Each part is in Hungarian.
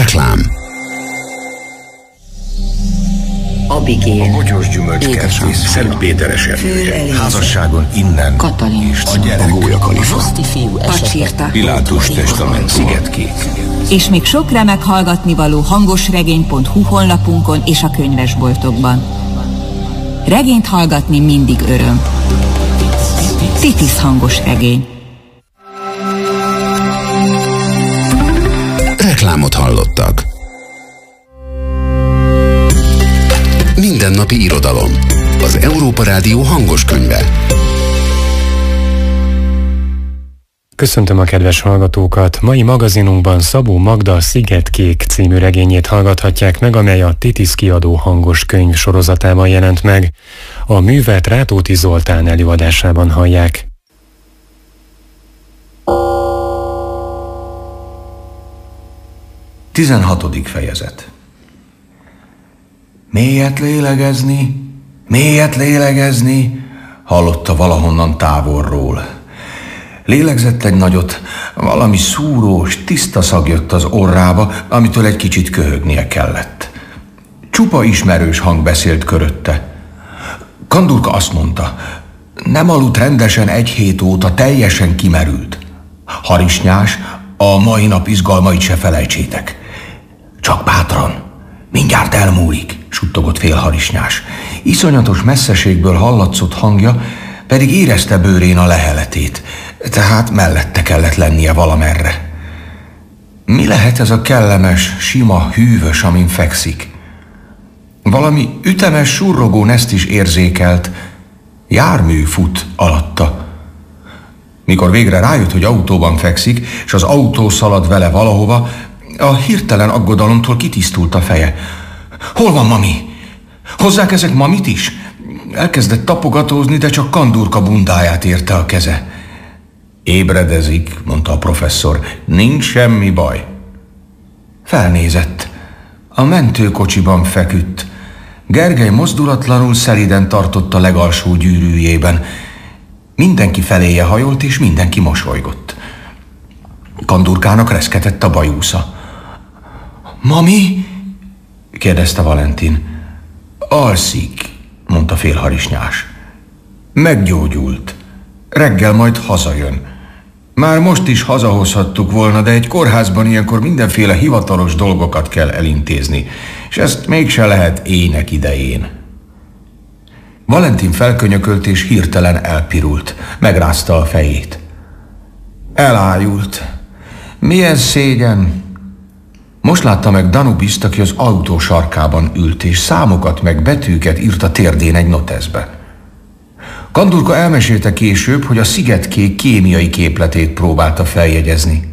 Reklám. Abigél, a Bogyós Gyümölcskertész Szentpéteres erdője. Házasságon innen Katalin, a gyerek, a Roszti fiú esete, Pilátus testament, Szigetkék. És még sok remek hallgatnivaló hangosregény.hu honlapunkon és a könyvesboltokban. Regényt hallgatni mindig öröm. Titis hangos regény. Reklámot hallottak. Mindennapi irodalom. Az Európa Rádió hangos könyve. Köszöntöm a kedves hallgatókat! Mai magazinunkban Szabó Magda Szigetkék című regényét hallgathatják meg, amely a Titis kiadó hangos könyv sorozatában jelent meg. A művet Rátóti Zoltán előadásában hallják. Tizenhatodik fejezet. Mélyet lélegezni, hallotta valahonnan távolról. Lélegzett egy nagyot, valami szúrós, tiszta szag jött az orrába, amitől egy kicsit köhögnie kellett. Csupa ismerős hang beszélt körötte. Kandurka azt mondta, nem aludt rendesen 1 hét óta, teljesen kimerült. Harisnyás, a mai nap izgalmait se felejtsétek. Csak bátran, mindjárt elmúlik, suttogott Félharisnyás. Iszonyatos messzeségből hallatszott hangja, pedig érezte bőrén a leheletét, tehát mellette kellett lennie valamerre. Mi lehet ez a kellemes, sima, hűvös, amin fekszik? Valami ütemes, surrogó neszt is érzékelt. Jármű fut alatta. Mikor végre rájött, hogy autóban fekszik, és az autó szalad vele valahova, a hirtelen aggodalomtól kitisztult a feje. Hol van Mami? Hozzák ezek Mamit is? Elkezdett tapogatózni, de csak Kandurka bundáját érte a keze. Ébredezik, mondta a professzor, nincs semmi baj. Felnézett. A mentőkocsiban feküdt. Gergely mozdulatlanul szeliden tartott a legalsó gyűrűjében. Mindenki feléje hajolt, és mindenki mosolygott. Kandurkának reszketett a bajúsza. Mami? kérdezte Valentin. Alszik, mondta Félharisnyás. Meggyógyult. Reggel majd hazajön. Már most is hazahozhattuk volna, de egy kórházban ilyenkor mindenféle hivatalos dolgokat kell elintézni, és ezt mégse lehet ének idején. Valentin felkönyökölt és hirtelen elpirult. Megrázta a fejét. Elájult. Milyen szégyen! Most látta meg Danubist, aki az autó sarkában ült, és számokat meg betűket írt a térdén egy noteszbe. Kandurka elmesélte később, hogy a Szigetkék kémiai képletét próbálta feljegyezni.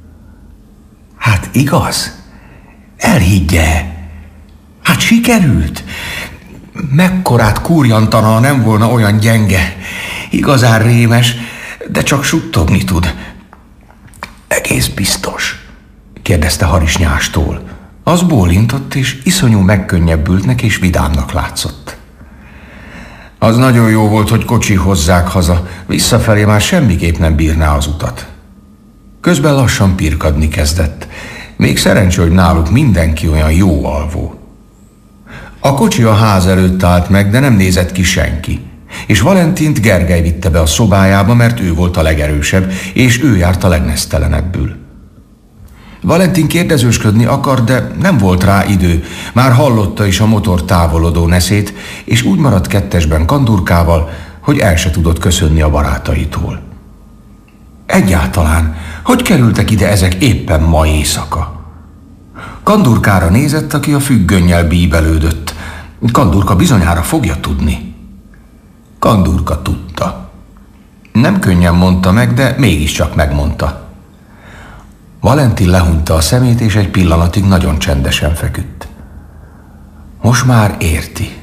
Hát igaz? Elhiggye. Hát sikerült. Mekkorát kurjantana, ha nem volna olyan gyenge. Igazán rémes, de csak suttogni tud. Egész biztos? kérdezte Harisnyástól. Az bólintott, és iszonyú megkönnyebbültnek és vidámnak látszott. Az nagyon jó volt, hogy kocsi hozzák haza, visszafelé már semmiképp nem bírná az utat. Közben lassan pirkadni kezdett. Még szerencsé, hogy náluk mindenki olyan jó alvó. A kocsi a ház előtt állt meg, de nem nézett ki senki. És Valentint Gergely vitte be a szobájába, mert ő volt a legerősebb, és ő járt a legnesztelenebbül. Valentin kérdezősködni akar, de nem volt rá idő. Már hallotta is a motor távolodó neszét, és úgy maradt kettesben Kandurkával, hogy el se tudott köszönni a barátaitól. Egyáltalán, hogy kerültek ide ezek éppen ma éjszaka? Kandurkára nézett, aki a függönnyel bíbelődött. Kandurka bizonyára fogja tudni. Kandurka tudta. Nem könnyen mondta meg, de mégiscsak megmondta. Valentin lehunta a szemét, és egy pillanatig nagyon csendesen feküdt. Most már érti.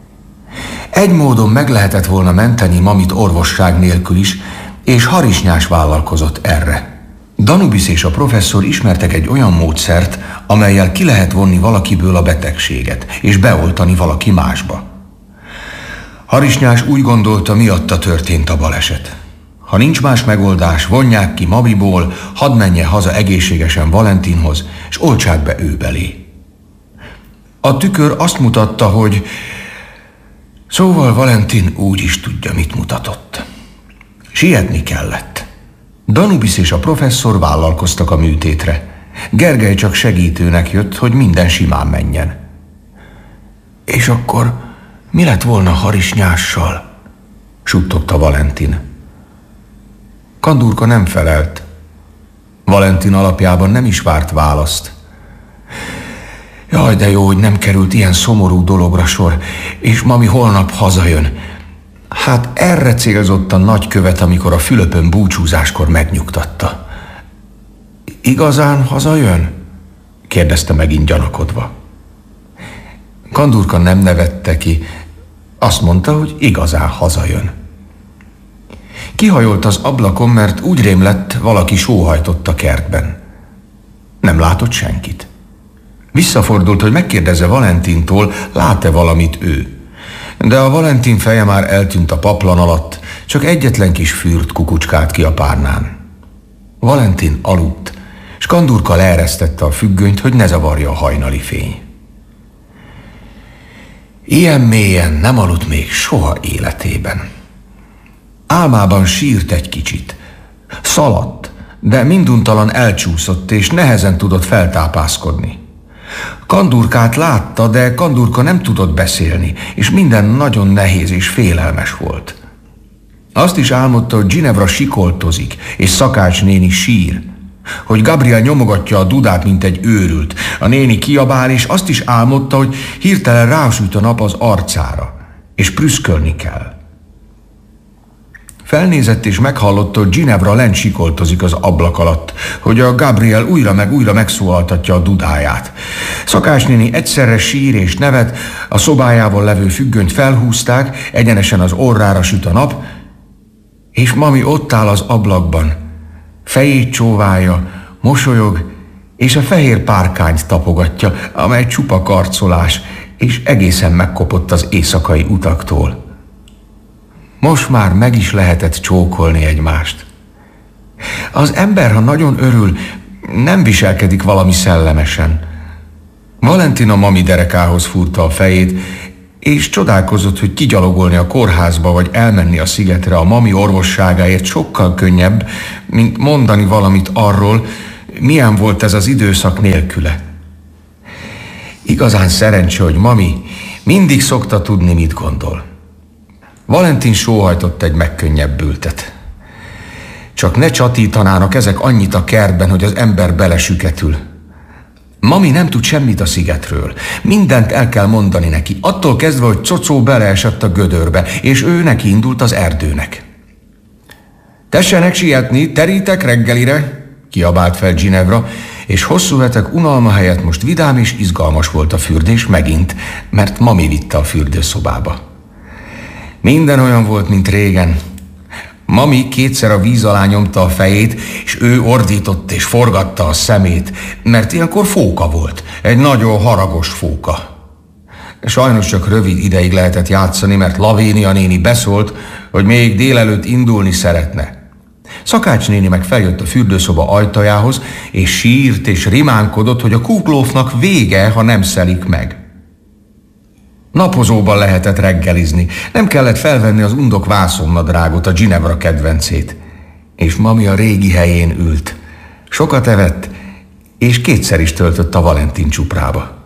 Egy módon meg lehetett volna menteni Mamit orvosság nélkül is, és Harisnyás vállalkozott erre. Danubis és a professzor ismertek egy olyan módszert, amellyel ki lehet vonni valakiből a betegséget, és beoltani valaki másba. Harisnyás úgy gondolta, miatta történt a baleset. Ha nincs más megoldás, vonják ki Mabiból, hadd menjen haza egészségesen Valentinhoz, és oltsák be ő belé. A tükör azt mutatta, hogy... Szóval Valentin úgy is tudja, mit mutatott. Sietni kellett. Danubis és a professzor vállalkoztak a műtétre. Gergely csak segítőnek jött, hogy minden simán menjen. És akkor mi lett volna harisnyással? Suttogta Valentin. Kandúrka nem felelt. Valentin alapjában nem is várt választ. Jaj, de jó, hogy nem került ilyen szomorú dologra sor, és mami holnap hazajön. Hát erre célzott a nagykövet, amikor a Fülöpön búcsúzáskor megnyugtatta. Igazán hazajön? Kérdezte megint gyanakodva. Kandúrka nem nevette ki. Azt mondta, hogy igazán hazajön. Kihajolt az ablakon, mert úgy rém lett, valaki sóhajtott a kertben. Nem látott senkit. Visszafordult, hogy megkérdezze Valentintól, lát-e valamit ő. De a Valentin feje már eltűnt a paplan alatt, csak egyetlen kis fürt kukucskált ki a párnán. Valentin aludt, és Kandúrka leeresztette a függönyt, hogy ne zavarja a hajnali fény. Ilyen mélyen nem aludt még soha életében. Álmában sírt egy kicsit. Szaladt, de minduntalan elcsúszott, és nehezen tudott feltápászkodni. Kandúrkát látta, de Kandúrka nem tudott beszélni, és minden nagyon nehéz és félelmes volt. Azt is álmodta, hogy Ginevra sikoltozik, és Szakács néni sír, hogy Gabriel nyomogatja a dudát, mint egy őrült. A néni kiabál, és azt is álmodta, hogy hirtelen rásüt a nap az arcára, és prüszkölni kell. Felnézett és meghallotta, hogy Ginevra lent sikoltozik az ablak alatt, hogy a Gabriel újra meg újra megszólaltatja a dudáját. Szakács néni egyszerre sír és nevet, a szobájában levő függönyt felhúzták, egyenesen az orrára süt a nap, és mami ott áll az ablakban. Fejét csóválja, mosolyog, és a fehér párkányt tapogatja, amely csupa karcolás, és egészen megkopott az éjszakai utaktól. Most már meg is lehetett csókolni egymást. Az ember, ha nagyon örül, nem viselkedik valami szellemesen. Valentin a mami derekához fúrta a fejét, és csodálkozott, hogy kigyalogolni a kórházba, vagy elmenni a szigetre a mami orvosságáért sokkal könnyebb, mint mondani valamit arról, milyen volt ez az időszak nélküle. Igazán szerencse, hogy mami mindig szokta tudni, mit gondol. Valentin sóhajtott egy megkönnyebbültet. Csak ne csatítanának ezek annyit a kertben, hogy az ember belesüketül. Mami nem tud semmit a szigetről. Mindent el kell mondani neki, attól kezdve, hogy Cocó beleesett a gödörbe, és ő neki indult az erdőnek. Tessenek sietni, terítek reggelire, kiabált fel Ginevra, és hosszú hetek unalma helyett most vidám és izgalmas volt a fürdés megint, mert mami vitte a fürdőszobába. Minden olyan volt, mint régen. Mami kétszer a víz alá nyomta a fejét, és ő ordított és forgatta a szemét, mert ilyenkor fóka volt, egy nagyon haragos fóka. Sajnos csak rövid ideig lehetett játszani, mert Lavénia néni beszólt, hogy még délelőtt indulni szeretne. Szakács néni meg feljött a fürdőszoba ajtajához, és sírt és rimánkodott, hogy a kuklófnak vége, ha nem szelik meg. Napozóban lehetett reggelizni, nem kellett felvenni az undok vászonnadrágot, a Ginevra kedvencét. És mami a régi helyén ült. Sokat evett, és kétszer is töltött a Valentin csuprába.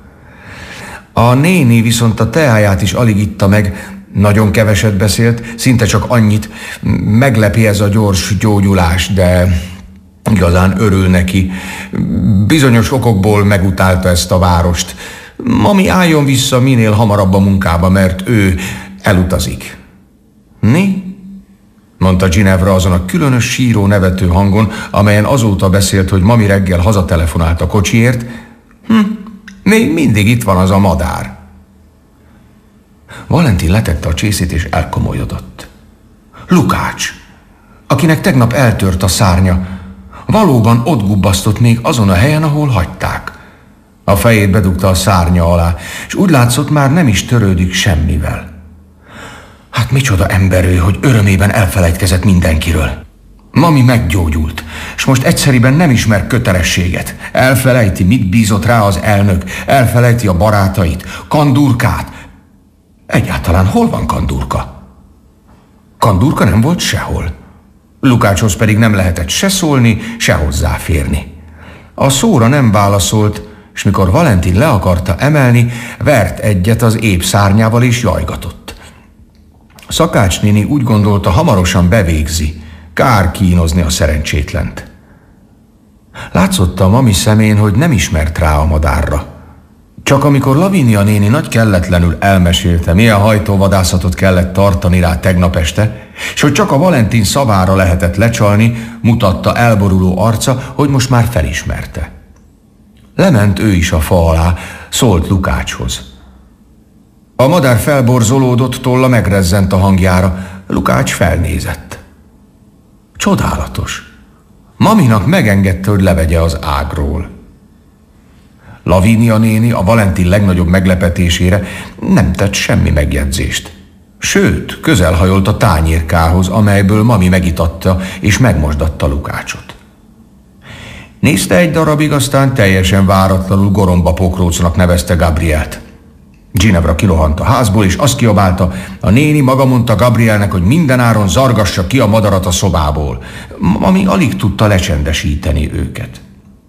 A néni viszont a teáját is alig itta meg, nagyon keveset beszélt, szinte csak annyit, meglepi ez a gyors gyógyulás, de igazán örül neki. Bizonyos okokból megutálta ezt a várost. Mami álljon vissza minél hamarabb a munkába, mert ő elutazik. Mi? Mondta Ginevra azon a különös síró nevető hangon, amelyen azóta beszélt, hogy mami reggel hazatelefonált a kocsiért. Még mindig itt van az a madár. Valentin letette a csészét és elkomolyodott. Lukács, akinek tegnap eltört a szárnya, valóban ott gubbasztott még azon a helyen, ahol hagyták. A fejét bedugta a szárnya alá, és úgy látszott, már nem is törődik semmivel. Hát micsoda ember ő, hogy örömében elfelejtkezett mindenkiről. Mami meggyógyult, és most egyszeriben nem ismer kötelességet. Elfelejti, mit bízott rá az elnök, elfelejti a barátait, Kandurkát. Egyáltalán hol van Kandurka? Kandurka nem volt sehol. Lukácshoz pedig nem lehetett se szólni, se hozzáférni. A szóra nem válaszolt, és mikor Valentin le akarta emelni, vert egyet az épp szárnyával és jajgatott. Szakács néni úgy gondolta, hamarosan bevégzi, kár kínozni a szerencsétlent. Látszott a mami szemén, hogy nem ismert rá a madárra. Csak amikor Lavínia néni nagy kelletlenül elmesélte, milyen hajtóvadászatot kellett tartani rá tegnap este, és hogy csak a Valentin szavára lehetett lecsalni, mutatta elboruló arca, hogy most már felismerte. Lement ő is a fa alá, szólt Lukácshoz. A madár felborzolódott, tolla megrezzent a hangjára. Lukács felnézett. Csodálatos. Maminak megengedte, hogy levegye az ágról. Lavínia néni a Valentin legnagyobb meglepetésére nem tett semmi megjegyzést. Sőt, közelhajolt a tányérkához, amelyből mami megitatta és megmosdatta Lukácsot. Nézte egy darabig, aztán teljesen váratlanul Goromba Pokrócnak nevezte Gabrielt. Ginevra kirohant a házból, és azt kiabálta, a néni maga mondta Gabrielnek, hogy mindenáron zargassa ki a madarat a szobából, ami alig tudta lecsendesíteni őket.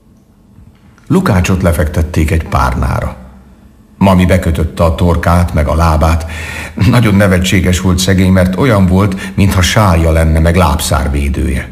Lukácsot lefektették egy párnára. Mami bekötötte a torkát, meg a lábát. Nagyon nevetséges volt szegény, mert olyan volt, mintha sálja lenne, meg lábszárvédője.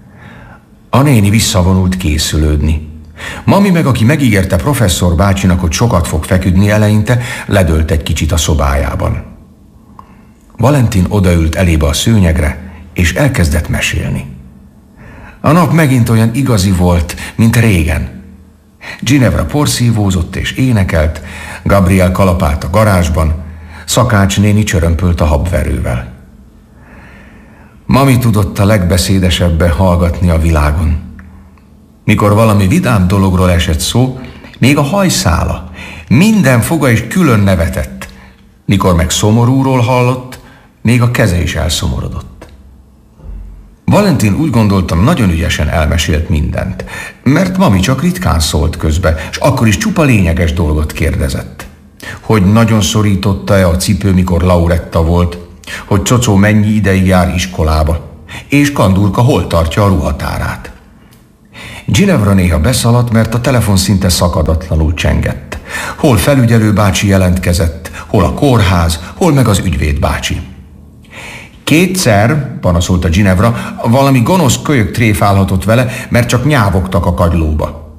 A néni visszavonult készülődni. Mami meg, aki megígérte professzor bácsinak, hogy sokat fog feküdni eleinte, ledőlt egy kicsit a szobájában. Valentin odaült elébe a szőnyegre, és elkezdett mesélni. A nap megint olyan igazi volt, mint régen. Ginevra porszívózott és énekelt, Gabriel kalapált a garázsban, Szakács néni csörömpölt a habverővel. Mami tudott a legbeszédesebben hallgatni a világon. Mikor valami vidám dologról esett szó, még a hajszála, minden foga is külön nevetett. Mikor meg szomorúról hallott, még a keze is elszomorodott. Valentin úgy gondoltam, nagyon ügyesen elmesélt mindent, mert mami csak ritkán szólt közbe, és akkor is csupa lényeges dolgot kérdezett. Hogy nagyon szorította-e a cipő, mikor Lauretta volt, hogy Cocó mennyi ideig jár iskolába, és Kandurka hol tartja a ruhatárát. Ginevra néha beszaladt, mert a telefon szinte szakadatlanul csengett. Hol felügyelő bácsi jelentkezett, hol a kórház, hol meg az ügyvéd bácsi. Kétszer, panaszolta Ginevra, valami gonosz kölyök tréfálhatott vele, mert csak nyávogtak a kagylóba.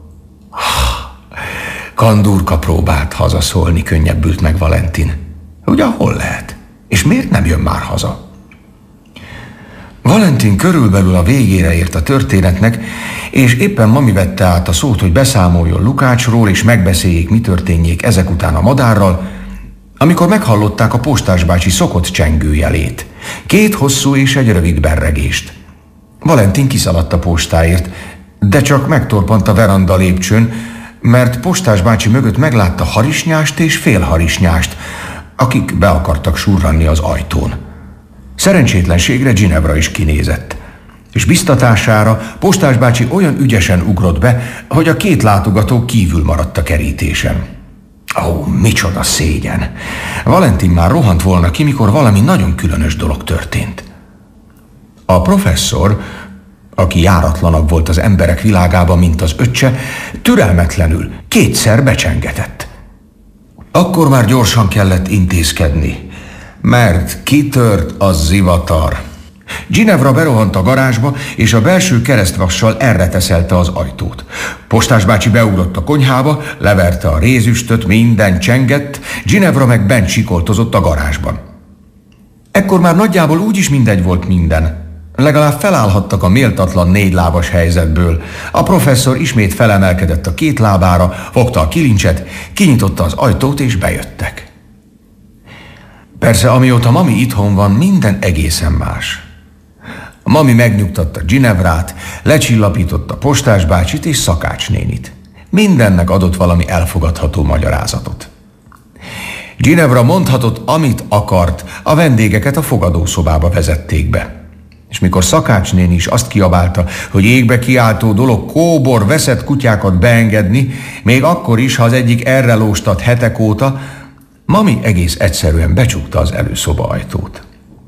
Kandurka próbált hazaszólni, könnyebbült meg Valentin. Ugye hol lehet? És miért nem jön már haza? Valentin körülbelül a végére ért a történetnek, és éppen mami vette át a szót, hogy beszámoljon Lukácsról, és megbeszéljék, mi történjék ezek után a madárral, amikor meghallották a postás bácsi szokott csengőjelét. 2 hosszú és egy rövid berregést. Valentin kiszaladt a postáért, de csak megtorpant a veranda lépcsőn, mert postás bácsi mögött meglátta harisnyást és félharisnyást, akik be akartak surranni az ajtón. Szerencsétlenségre Ginevra is kinézett, és biztatására postás bácsi olyan ügyesen ugrott be, hogy a 2 látogató kívül maradt a kerítésen. Ó, micsoda szégyen! Valentin már rohant volna ki, mikor valami nagyon különös dolog történt. A professzor, aki járatlanabb volt az emberek világában, mint az öccse, türelmetlenül 2-szer becsengetett. Akkor már gyorsan kellett intézkedni, mert kitört a zivatar. Ginevra berohant a garázsba, és a belső keresztvassal elreteszelte az ajtót. Postás bácsi beugrott a konyhába, leverte a rézüstöt, minden csengett, Ginevra meg bent sikoltozott a garázsban. Ekkor már nagyjából úgyis mindegy volt minden. Legalább felállhattak a méltatlan 4 lábas helyzetből. A professzor ismét felemelkedett a 2 lábára, fogta a kilincset, kinyitotta az ajtót, és bejöttek. Persze, amióta mami itthon van, minden egészen más. Mami megnyugtatta Ginevrát, lecsillapította postás bácsit és Szakács nénit. Mindennek adott valami elfogadható magyarázatot. Ginevra mondhatott, amit akart, a vendégeket a fogadószobába vezették be. És mikor Szakács néni is azt kiabálta, hogy égbe kiáltó dolog kóbor veszett kutyákat beengedni, még akkor is, ha az egyik erre lóstat hetek óta, Mami egész egyszerűen becsukta az előszoba ajtót.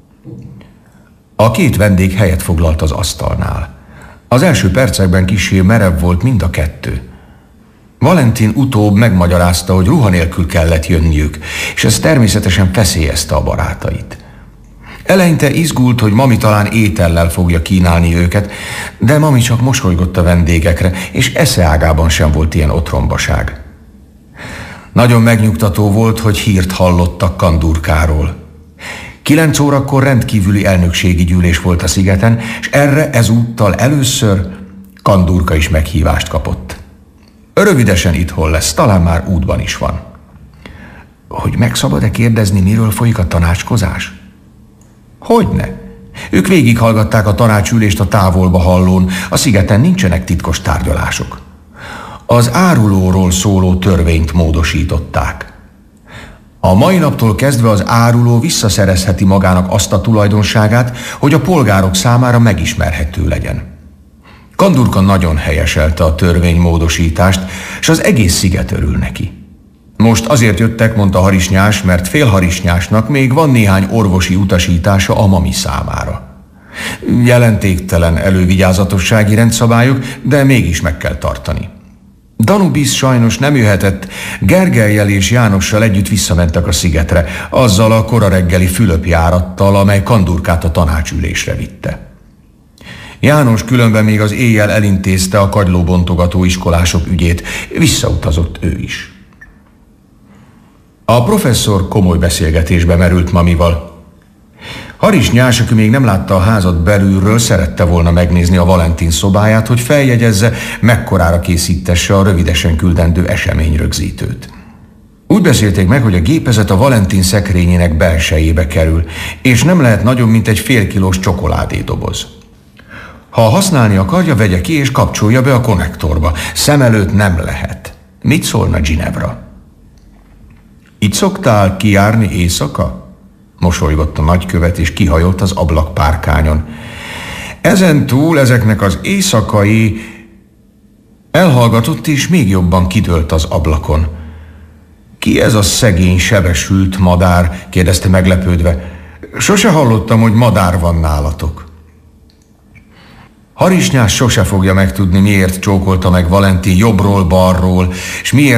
A két vendég helyet foglalt az asztalnál. Az első percekben kissé merev volt mind a kettő. Valentin utóbb megmagyarázta, hogy ruha nélkül kellett jönniük, és ez természetesen feszélyezte a barátait. Eleinte izgult, hogy Mami talán étellel fogja kínálni őket, de Mami csak mosolygott a vendégekre, és eszeágában sem volt ilyen otrombaság. Nagyon megnyugtató volt, hogy hírt hallottak Kandurkáról. 9 órakor rendkívüli elnökségi gyűlés volt a szigeten, és erre ezúttal először Kandurka is meghívást kapott. Rövidesen itthon lesz, talán már útban is van. Hogy meg szabad-e kérdezni, miről folyik a tanácskozás? Hogyne? Ők végighallgatták a tanácsülést a távolba hallón, a szigeten nincsenek titkos tárgyalások. Az árulóról szóló törvényt módosították. A mai naptól kezdve az áruló visszaszerezheti magának azt a tulajdonságát, hogy a polgárok számára megismerhető legyen. Kandurka nagyon helyeselte a törvénymódosítást, és az egész sziget örül neki. Most azért jöttek, mondta Harisnyás, mert Félharisnyásnak még van néhány orvosi utasítása a Mami számára. Jelentéktelen elővigyázatossági rendszabályok, de mégis meg kell tartani. Danubis sajnos nem jöhetett, Gergellyel és Jánossal együtt visszamentek a szigetre, azzal a kora reggeli Fülöp-járattal, amely Kandurkát a tanácsülésre vitte. János különben még az éjjel elintézte a kagylóbontogató iskolások ügyét, visszautazott ő is. A professzor komoly beszélgetésbe merült Mamival. Harisnyás, aki még nem látta a házat belülről, szerette volna megnézni a Valentin szobáját, hogy feljegyezze, mekkorára készítesse a rövidesen küldendő eseményrögzítőt. Úgy beszélték meg, hogy a gépezet a Valentin szekrényének belsejébe kerül, és nem lehet nagyobb, mint egy fél kilós csokoládédoboz. Ha használni akarja, vegye ki és kapcsolja be a konnektorba. Szem előtt nem lehet. Mit szólna Ginevra? Itt szoktál kijárni éjszaka? Mosolygott a nagykövet, és kihajolt az ablakpárkányon. Ezen túl ezeknek az éjszakai... Elhallgatott, és még jobban kidőlt az ablakon. Ki ez a szegény, sebesült madár? Kérdezte meglepődve. Sose hallottam, hogy madár van nálatok. Harisnyás sose fogja megtudni, miért csókolta meg Valentin jobbról-balról, és miért